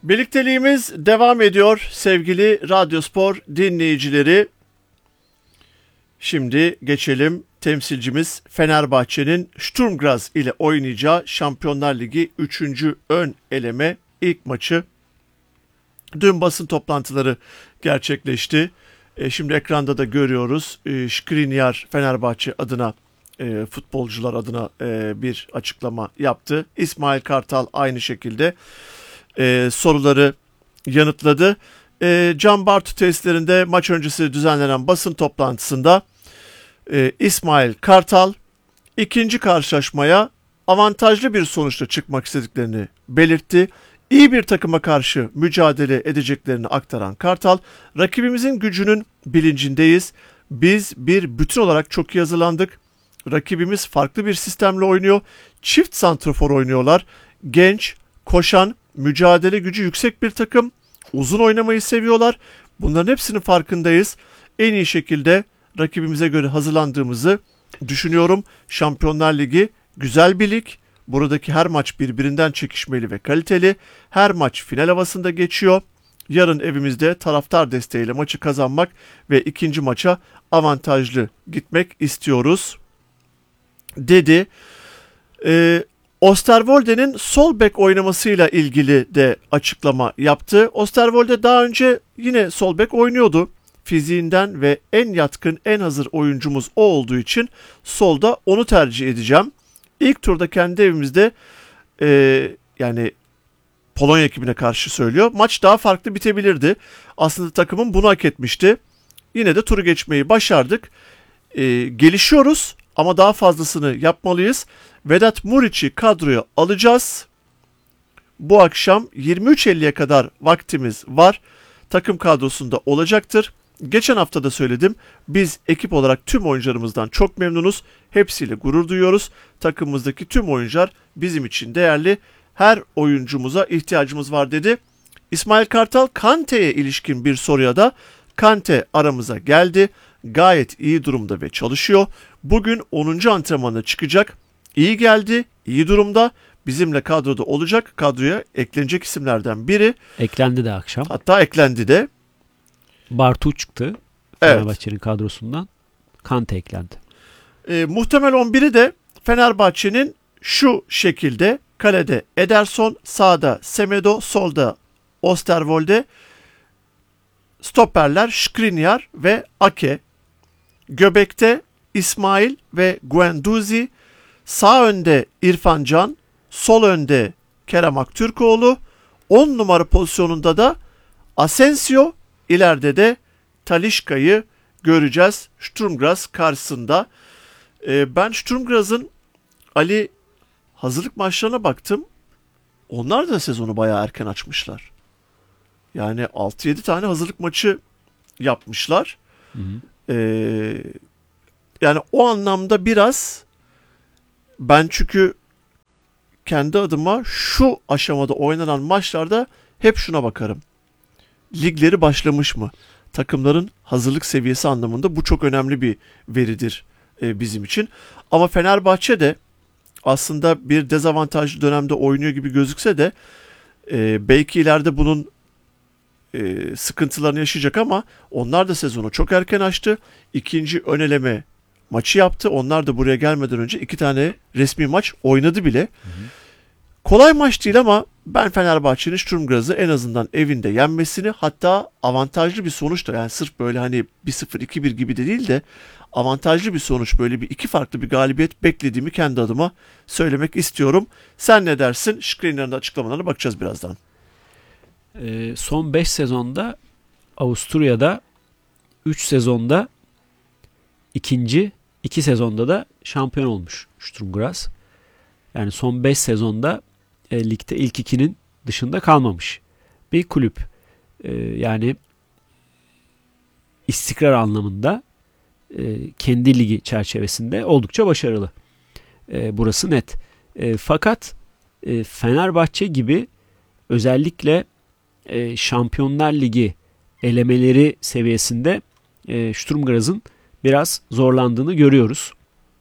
Birlikteliğimiz devam ediyor sevgili Radyospor dinleyicileri. Şimdi geçelim temsilcimiz Fenerbahçe'nin Sturm Graz ile oynayacağı Şampiyonlar Ligi 3. ön eleme ilk maçı. Dün basın toplantıları gerçekleşti. Şimdi ekranda da görüyoruz. Skriniar Fenerbahçe adına, futbolcular adına bir açıklama yaptı. İsmail Kartal aynı şekilde soruları yanıtladı. Can Bartu tesislerinde maç öncesi düzenlenen basın toplantısında İsmail Kartal ikinci karşılaşmaya avantajlı bir sonuçla çıkmak istediklerini belirtti. İyi bir takıma karşı mücadele edeceklerini aktaran Kartal, rakibimizin gücünün bilincindeyiz. Biz bir bütün olarak çok iyi hazırlandık. Rakibimiz farklı bir sistemle oynuyor. Çift santrafor oynuyorlar. Genç, koşan, mücadele gücü yüksek bir takım. Uzun oynamayı seviyorlar. Bunların hepsinin farkındayız. En iyi şekilde rakibimize göre hazırlandığımızı düşünüyorum. Şampiyonlar Ligi güzel bir lig. Buradaki her maç birbirinden çekişmeli ve kaliteli. Her maç final havasında geçiyor. Yarın evimizde taraftar desteğiyle maçı kazanmak ve ikinci maça avantajlı gitmek istiyoruz dedi. Osterwolde'nin sol bek oynamasıyla ilgili de açıklama yaptı. Osterwolde daha önce yine sol bek oynuyordu. Fiziğinden ve en yatkın, en hazır oyuncumuz o olduğu için solda onu tercih edeceğim. İlk turda kendi evimizde yani Polonya ekibine karşı söylüyor. Maç daha farklı bitebilirdi. Aslında takımım bunu hak etmişti. Yine de turu geçmeyi başardık. Gelişiyoruz ama daha fazlasını yapmalıyız. Vedat Muriç'i kadroya alacağız. Bu akşam 23.50'ye kadar vaktimiz var. Takım kadrosunda olacaktır. Geçen hafta da söyledim. Biz ekip olarak tüm oyuncularımızdan çok memnunuz. Hepsiyle gurur duyuyoruz. Takımımızdaki tüm oyuncular bizim için değerli. Her oyuncumuza ihtiyacımız var dedi. İsmail Kartal Kante'ye ilişkin bir soruya da Kante aramıza geldi. Gayet iyi durumda ve çalışıyor. Bugün 10. antrenmana çıkacak. İyi geldi, iyi durumda. Bizimle kadroda olacak. Kadroya eklenecek isimlerden biri. Eklendi de akşam. Hatta eklendi de. Bartu çıktı Fenerbahçe'nin kadrosundan. Kante eklendi. Muhtemel 11'i de Fenerbahçe'nin şu şekilde: kalede Ederson, sağda Semedo, solda Osterwolde, stoperler Skriniar ve Ake, göbekte İsmail ve Guendouzi, sağ önde İrfan Can, sol önde Kerem Aktürkoğlu, 10 numara pozisyonunda da Asensio, ileride de Talisca'yı göreceğiz Sturm Graz karşısında. Ben Sturm Graz'ın Ali hazırlık maçlarına baktım. Onlar da sezonu bayağı erken açmışlar. Yani 6-7 tane hazırlık maçı yapmışlar. Hı hı. Yani o anlamda biraz ben çünkü kendi adıma şu aşamada oynanan maçlarda hep şuna bakarım. Ligleri başlamış mı? Takımların hazırlık seviyesi anlamında bu çok önemli bir veridir bizim için. Ama Fenerbahçe de aslında bir dezavantajlı dönemde oynuyor gibi gözükse de belki ileride bunun sıkıntılarını yaşayacak ama onlar da sezonu çok erken açtı. İkinci ön eleme maçı yaptı. Onlar da buraya gelmeden önce 2 tane resmi maç oynadı bile. Hı hı. Kolay maç değil ama ben Fenerbahçe'nin Sturm Graz'ı en azından evinde yenmesini, hatta avantajlı bir sonuçta, yani sırf böyle hani 1-0 2-1 gibi de değil de avantajlı bir sonuç, böyle bir iki farklı bir galibiyet beklediğimi kendi adıma söylemek istiyorum. Sen ne dersin? Skriniar'ın açıklamalarına bakacağız birazdan. Son 5 sezonda Avusturya'da 3 sezonda ikinci, 2 sezonda da şampiyon olmuş Sturm Graz. Yani son 5 sezonda ligde ilk 2'nin dışında kalmamış bir kulüp. Yani istikrar anlamında kendi ligi çerçevesinde oldukça başarılı. Burası net. Fakat Fenerbahçe gibi özellikle Şampiyonlar Ligi elemeleri seviyesinde Sturm Graz'ın biraz zorlandığını görüyoruz.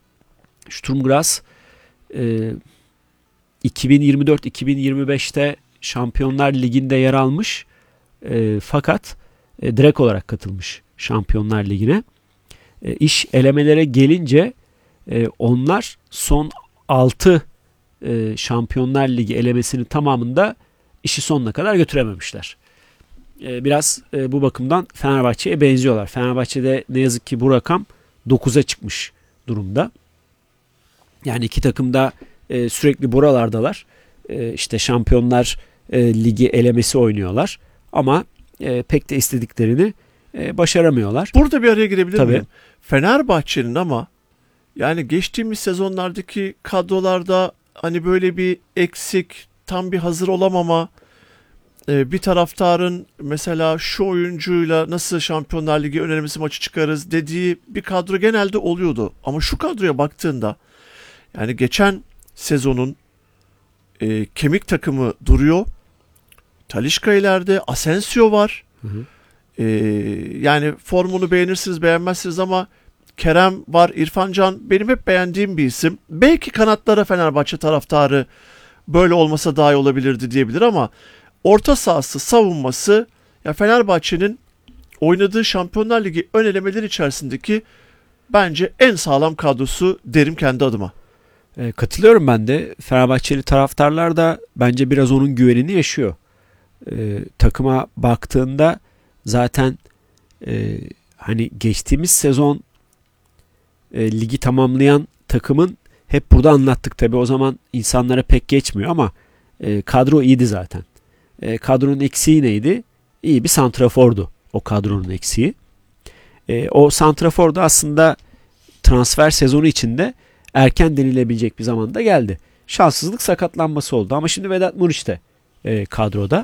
Sturm Graz 2024-2025'te Şampiyonlar Ligi'nde yer almış fakat direkt olarak katılmış Şampiyonlar Ligi'ne. İş elemelere gelince onlar son 6 Şampiyonlar Ligi elemesinin tamamında işi sonuna kadar götürememişler. Biraz bu bakımdan Fenerbahçe'ye benziyorlar. Fenerbahçe'de ne yazık ki bu rakam 9'a çıkmış durumda. Yani iki takım da sürekli buralardalar. İşte Şampiyonlar Ligi elemesi oynuyorlar. Ama pek de istediklerini başaramıyorlar. Burada bir araya girebilir Tabii. miyim? Fenerbahçe'nin ama yani geçtiğimiz sezonlardaki kadrolarda hani böyle bir eksik, tam bir hazır olamama, bir taraftarın mesela şu oyuncuyla nasıl Şampiyonlar Ligi ön elemesi maçı çıkarız dediği bir kadro genelde oluyordu. Ama şu kadroya baktığında yani geçen sezonun kemik takımı duruyor. Talisca ileride, Asensio var. Hı hı. Yani formunu beğenirsiniz beğenmezsiniz ama Kerem var, İrfan Can benim hep beğendiğim bir isim. Belki kanatlara Fenerbahçe taraftarı böyle olmasa daha iyi olabilirdi diyebilir ama orta sahası, savunması ya Fenerbahçe'nin oynadığı Şampiyonlar Ligi ön elemeleri içerisindeki bence en sağlam kadrosu derim kendi adıma. Katılıyorum ben de. Fenerbahçeli taraftarlar da bence biraz onun güvenini yaşıyor. Takıma baktığında zaten hani geçtiğimiz sezon ligi tamamlayan takımın hep burada anlattık tabii, o zaman insanlara pek geçmiyor ama kadro iyiydi zaten. Kadronun eksiği neydi? İyi bir santrafordu o kadronun eksiği. O santrafor da aslında transfer sezonu içinde erken denilebilecek bir zamanda geldi. Şanssızlık sakatlanması oldu ama şimdi Vedat Muriç de kadroda.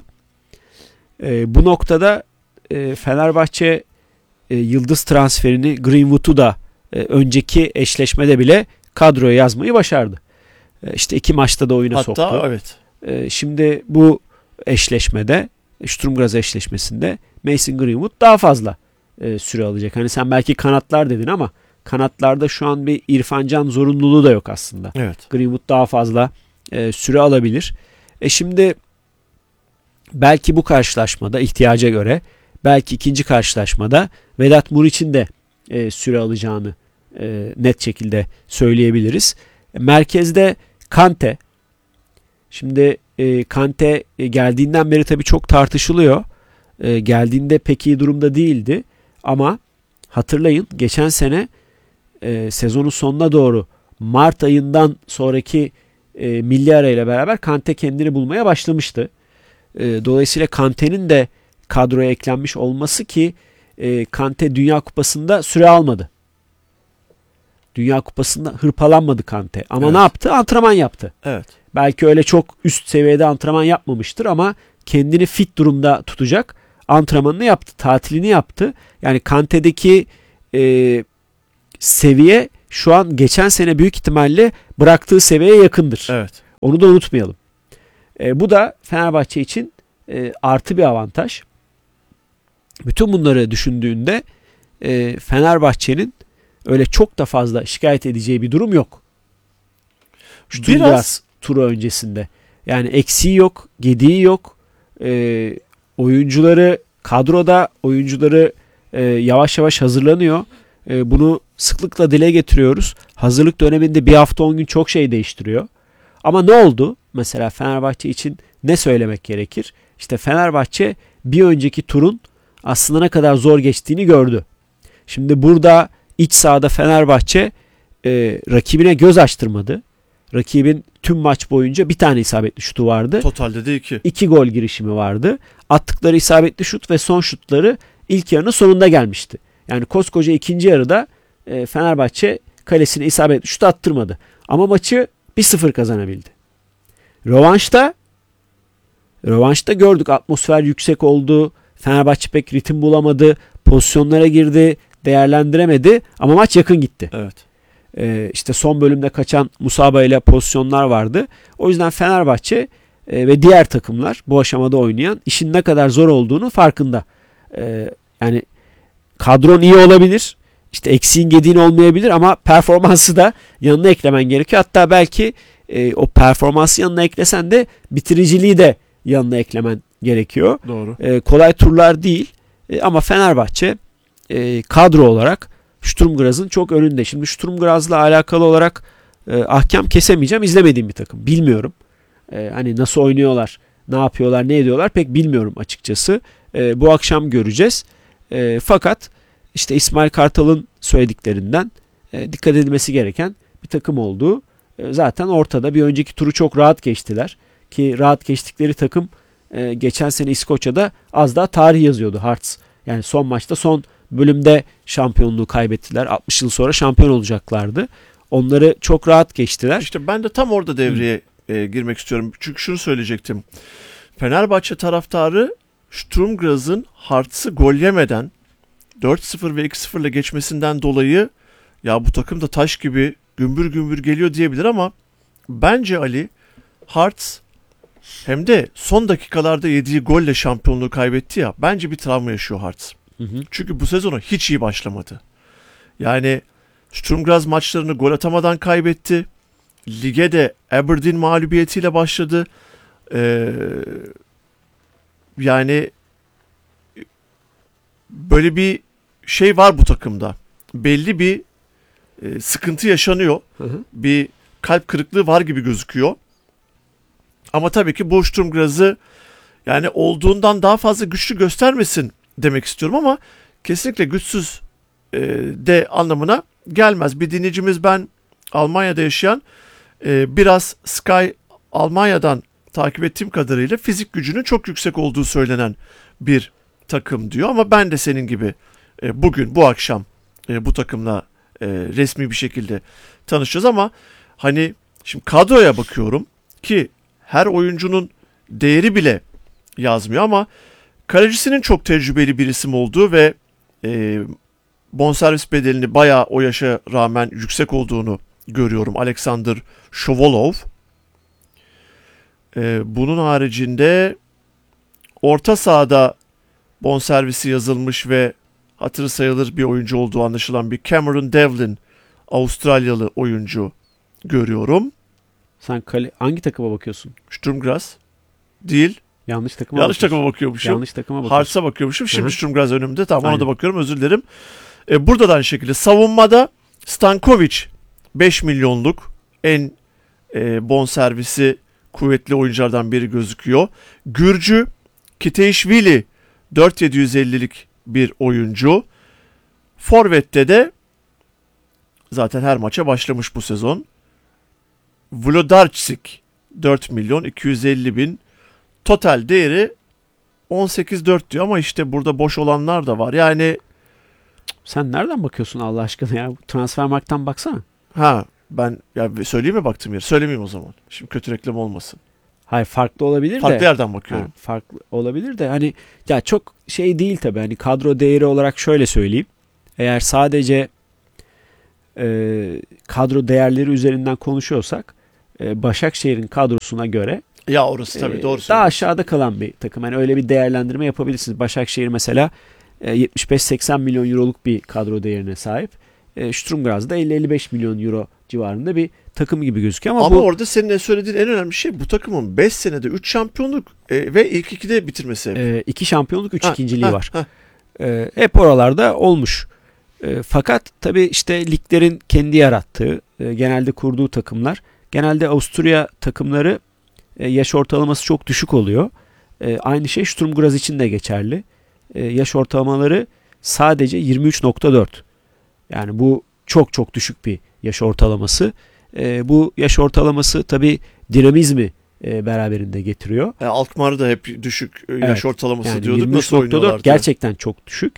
Bu noktada Fenerbahçe yıldız transferini Greenwood'u da önceki eşleşmede bile kadroya yazmayı başardı. İşte 2 maçta da oyuna soktu. Hatta evet. Şimdi bu eşleşmede, Sturm Graz eşleşmesinde Mason Greenwood daha fazla süre alacak. Hani sen belki kanatlar dedin ama kanatlarda şu an bir İrfan Can zorunluluğu da yok aslında. Evet. Greenwood daha fazla süre alabilir. Şimdi belki bu karşılaşmada ihtiyaca göre, belki ikinci karşılaşmada Vedat Muriç'in de süre alacağını net şekilde söyleyebiliriz. Merkezde Kante. Şimdi Kante geldiğinden beri tabii çok tartışılıyor. Geldiğinde pek iyi durumda değildi. Ama hatırlayın, geçen sene sezonun sonuna doğru Mart ayından sonraki milli arayla beraber Kante kendini bulmaya başlamıştı. Dolayısıyla Kante'nin de kadroya eklenmiş olması ki Kante Dünya Kupası'nda süre almadı. Dünya Kupası'nda hırpalanmadı Kante. Ama evet. Ne yaptı? Antrenman yaptı. Evet. Belki öyle çok üst seviyede antrenman yapmamıştır ama kendini fit durumda tutacak antrenmanını yaptı. Tatilini yaptı. Yani Kante'deki seviye şu an geçen sene büyük ihtimalle bıraktığı seviyeye yakındır. Evet. Onu da unutmayalım. Bu da Fenerbahçe için artı bir avantaj. Bütün bunları düşündüğünde Fenerbahçe'nin öyle çok da fazla şikayet edeceği bir durum yok. Biraz turu öncesinde. Yani eksiği yok, gediği yok. Oyuncuları kadroda, oyuncuları yavaş yavaş hazırlanıyor. Bunu sıklıkla dile getiriyoruz. Hazırlık döneminde bir hafta 10 gün çok şey değiştiriyor. Ama ne oldu? Mesela Fenerbahçe için ne söylemek gerekir? İşte Fenerbahçe bir önceki turun aslında ne kadar zor geçtiğini gördü. Şimdi burada iç sahada Fenerbahçe rakibine göz açtırmadı. Rakibin tüm maç boyunca bir tane isabetli şutu vardı. Totalde de 2. 2 gol girişimi vardı. Attıkları isabetli şut ve son şutları ilk yarının sonunda gelmişti. Yani koskoca ikinci yarıda Fenerbahçe kalesine isabetli şut attırmadı. Ama maçı 1-0 kazanabildi. Rövanşta gördük, atmosfer yüksek oldu. Fenerbahçe pek ritim bulamadı. Pozisyonlara girdi. Değerlendiremedi. Ama maç yakın gitti. Evet. İşte son bölümde kaçan Musaba ile pozisyonlar vardı. O yüzden Fenerbahçe ve diğer takımlar bu aşamada oynayan işin ne kadar zor olduğunu farkında. Yani kadron iyi olabilir. İşte eksiğin gediğin olmayabilir ama performansı da yanına eklemen gerekiyor. Hatta belki o performansı yanına eklesen de bitiriciliği de yanına eklemen gerekiyor. Doğru. Kolay turlar değil. Ama Fenerbahçe kadro olarak Sturm Graz'ın çok önünde. Şimdi Sturm Graz'la alakalı olarak ahkam kesemeyeceğim. İzlemediğim bir takım. Bilmiyorum. Hani nasıl oynuyorlar, ne yapıyorlar, ne ediyorlar pek bilmiyorum açıkçası. Bu akşam göreceğiz. Fakat işte İsmail Kartal'ın söylediklerinden dikkat edilmesi gereken bir takım olduğu zaten ortada. Bir önceki turu çok rahat geçtiler. Ki rahat geçtikleri takım geçen sene İskoçya'da az daha tarih yazıyordu, Hearts. Yani son maçta, son bölümde şampiyonluğu kaybettiler. 60 yıl sonra şampiyon olacaklardı. Onları çok rahat geçtiler. İşte ben de tam orada devreye girmek istiyorum. Çünkü şunu söyleyecektim. Fenerbahçe taraftarı Sturm Graz'ın Hearts'ı gol yemeden 4-0 ve 2-0 ile geçmesinden dolayı ya bu takım da taş gibi gümbür gümbür geliyor diyebilir ama bence Ali, Hearts hem de son dakikalarda yediği golle şampiyonluğu kaybetti ya, bence bir travma yaşıyor Hearts. Çünkü bu sezonu hiç iyi başlamadı. Yani Sturm Graz maçlarını gol atamadan kaybetti. Lige de Aberdeen mağlubiyetiyle başladı. Yani böyle bir şey var bu takımda. Belli bir sıkıntı yaşanıyor. Bir kalp kırıklığı var gibi gözüküyor. Ama tabii ki bu Sturm Graz'ı yani olduğundan daha fazla güçlü göstermesin demek istiyorum ama kesinlikle güçsüz de anlamına gelmez. Bir dinleyicimiz, ben Almanya'da yaşayan, biraz Sky Almanya'dan takip ettiğim kadarıyla fizik gücünün çok yüksek olduğu söylenen bir takım diyor. Ama ben de senin gibi bugün, bu akşam bu takımla resmi bir şekilde tanışacağız ama hani şimdi kadroya bakıyorum ki her oyuncunun değeri bile yazmıyor ama kalecisinin çok tecrübeli bir isim olduğu ve bonservis bedelini bayağı o yaşa rağmen yüksek olduğunu görüyorum. Alexander Shovolov. Bunun haricinde orta sahada bonservisi yazılmış ve hatırı sayılır bir oyuncu olduğu anlaşılan bir Cameron Devlin, Avustralyalı oyuncu görüyorum. Sen hangi takıma bakıyorsun? Sturm Graz değil. Yanlış takıma bakıyormuşum. Yanlış takıma bakıyormuşum. Hearts'a bakıyormuşum. Şimdi Sturm Graz önümde. Tamam, ona da bakıyorum. Özür dilerim. Burada da aynı şekilde savunmada Stankovic 5 milyonluk en bonservisi kuvvetli oyunculardan biri gözüküyor. Gürcü Kiteishvili 4750'lik bir oyuncu. Forvet'te de zaten her maça başlamış bu sezon. Vlodarczyk 4 milyon 250 bin. Total değeri 18-4 diyor ama işte burada boş olanlar da var. Yani sen nereden bakıyorsun Allah aşkına ya? Transfermarkt'tan baksana. Ben ya söyleyeyim mi baktığım yeri? Söylemeyeyim o zaman. Şimdi kötü reklam olmasın. Hayır, farklı olabilir de. Farklı yerden bakıyorum. Farklı olabilir de hani ya çok şey değil tabii. Hani kadro değeri olarak şöyle söyleyeyim. Eğer sadece kadro değerleri üzerinden konuşuyorsak Başakşehir'in kadrosuna göre ya orası tabii doğru söylüyorsun. Daha aşağıda kalan bir takım. Yani öyle bir değerlendirme yapabilirsiniz. Başakşehir mesela 75-80 milyon euroluk bir kadro değerine sahip. Sturm Graz da 50-55 milyon euro civarında bir takım gibi gözüküyor. Ama orada senin söylediğin en önemli şey bu takımın 5 senede 3 şampiyonluk ve ilk 2'de bitirmesi. 2 şampiyonluk, 3 ikinciliği var. Hep oralarda olmuş. Fakat tabii işte liglerin kendi yarattığı, genelde kurduğu takımlar, genelde Avusturya takımları yaş ortalaması çok düşük oluyor. Aynı şey Sturm Graz için de geçerli. Yaş ortalamaları sadece 23.4. Yani bu çok çok düşük bir yaş ortalaması. Bu yaş ortalaması tabii dinamizmi beraberinde getiriyor. Alkmaar'ı da hep düşük yaş ortalaması yani diyorduk. 23.4 gerçekten çok düşük.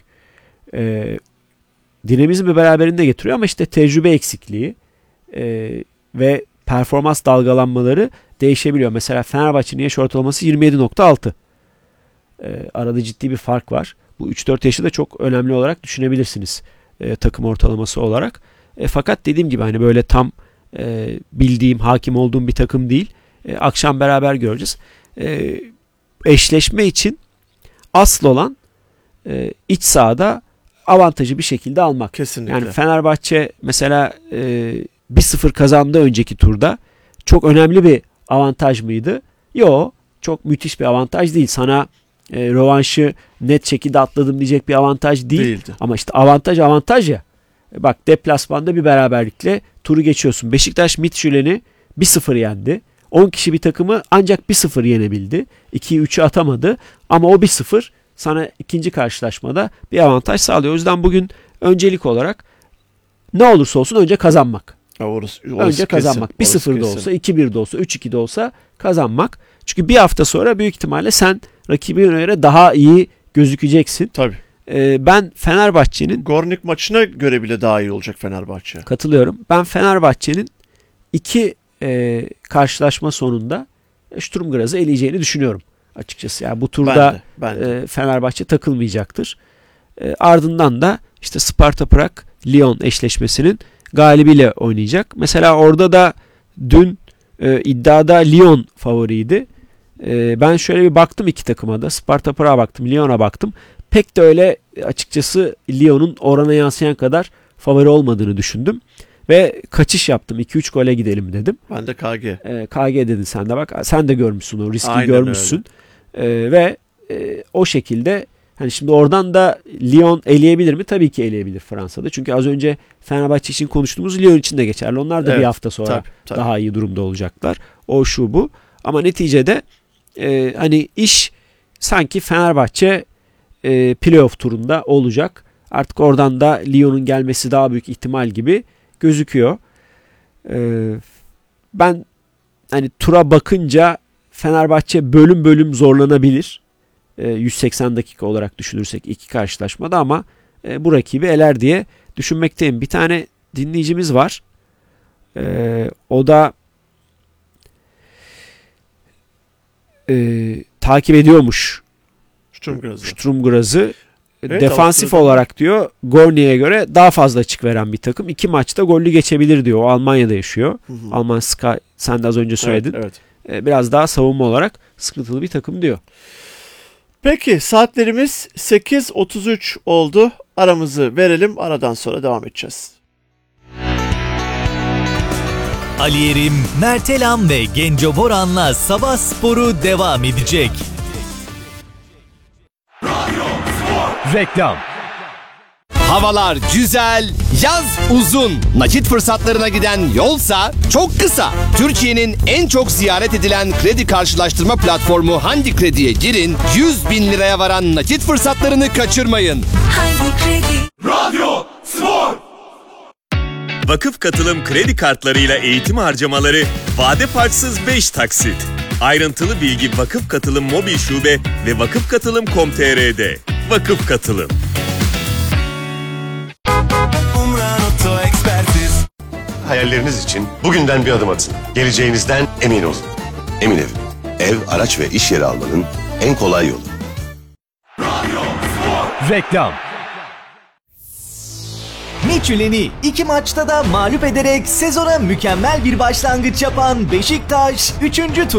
Dinamizmi beraberinde getiriyor ama işte tecrübe eksikliği ve performans dalgalanmaları değişebiliyor. Mesela Fenerbahçe'nin yaş ortalaması 27.6. Arada ciddi bir fark var. Bu 3-4 yaşı da çok önemli olarak düşünebilirsiniz takım ortalaması olarak. Fakat dediğim gibi hani böyle tam bildiğim, hakim olduğum bir takım değil. Akşam beraber göreceğiz. Eşleşme için asıl olan iç sahada avantajı bir şekilde almak. Kesinlikle. Yani Fenerbahçe mesela 1-0 kazandı önceki turda. Çok önemli bir avantaj mıydı? Yok. çok müthiş bir avantaj değil. Sana rövanşı net şekilde atladım diyecek bir avantaj değil. Değildi. Ama işte avantaj ya. Bak, deplasmanda bir beraberlikle turu geçiyorsun. Beşiktaş Midtjylland'i 1-0 yendi. 10 kişi bir takımı ancak 1-0 yenebildi. 2'yi 3'ü atamadı. Ama o 1-0 sana ikinci karşılaşmada bir avantaj sağlıyor. O yüzden bugün öncelik olarak ne olursa olsun önce kazanmak. Orası Önce kazanmak. 1-0 da olsa, 2-1 de olsa, 3-2 de olsa kazanmak. Çünkü bir hafta sonra büyük ihtimalle sen rakibine göre daha iyi gözükeceksin. Tabii. Ben Fenerbahçe'nin Gornik maçına göre bile daha iyi olacak Fenerbahçe. katılıyorum. Ben Fenerbahçe'nin 2 karşılaşma sonunda Sturm Graz'ı eleyeceğini düşünüyorum açıkçası. Yani bu turda Ben de. Fenerbahçe takılmayacaktır. Ardından da işte Sparta Prag Lyon eşleşmesinin galibiyle oynayacak. Mesela orada da dün iddiada Lyon favoriydi. Ben şöyle bir baktım iki takıma da. Sparta Prag'a baktım, Lyon'a baktım. Pek de öyle açıkçası Lyon'un orana yansıyan kadar favori olmadığını düşündüm. Ve kaçış yaptım. 2-3 gole gidelim dedim. Ben de KG. KG dedin sen de bak. Sen de görmüşsün o riski, Aynen görmüşsün. Ve o şekilde hani şimdi oradan da Lyon eleyebilir mi? Tabii ki eleyebilir Fransa'da. Çünkü az önce Fenerbahçe için konuştuğumuz Lyon için de geçerli. Onlar da bir hafta sonra tabii. daha iyi durumda olacaklar. O şu bu. Ama neticede hani iş sanki Fenerbahçe playoff turunda olacak. Artık oradan da Lyon'un gelmesi daha büyük ihtimal gibi gözüküyor. Ben hani tura bakınca Fenerbahçe bölüm bölüm zorlanabilir. 180 dakika olarak düşünürsek iki karşılaşmada ama bu rakibi eler diye düşünmekteyim. Bir tane dinleyicimiz var. O da takip ediyormuş Sturm Graz'ı. Evet, defansif Avusturya'da olarak diyor Gornik'e göre daha fazla açık veren bir takım. 2 maçta gollü geçebilir diyor. O Almanya'da yaşıyor. Hı hı. Alman Sky, sen de az önce söyledin. Evet. Biraz daha savunma olarak sıkıntılı bir takım diyor. Peki saatlerimiz 8.33 oldu. Aramızı verelim. Aradan sonra devam edeceğiz. Ali Yerim, Mert Elam ve Genco Boran'la Sabah Sporu devam edecek. Reklam. Havalar güzel, yaz uzun. Nakit fırsatlarına giden yolsa çok kısa. Türkiye'nin en çok ziyaret edilen kredi karşılaştırma platformu Handi Kredi'ye girin. 100.000 liraya varan nakit fırsatlarını kaçırmayın. Handi Kredi. Radyo Spor. Vakıf Katılım kredi kartlarıyla eğitim harcamaları vade farksız 5 taksit. Ayrıntılı bilgi Vakıf Katılım mobil şube ve vakıfkatılım.com.tr'de. Vakıf Katılım. Hayalleriniz için bugünden bir adım atın. Geleceğinizden emin olun. Emin Ev, araç ve iş yeri almanın en kolay yolu. Reklam. Midtjylland'i 2 maçta da mağlup ederek sezona mükemmel bir başlangıç yapan Beşiktaş 3. tur